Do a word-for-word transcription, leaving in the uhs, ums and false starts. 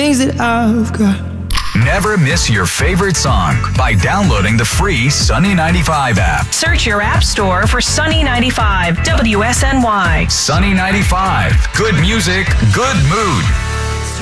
things that I've got. Never miss your favorite song by downloading the free Sunny ninety-five app. Search your app store for Sunny ninety-five, W S N Y. Sunny ninety-five. Good music, good mood.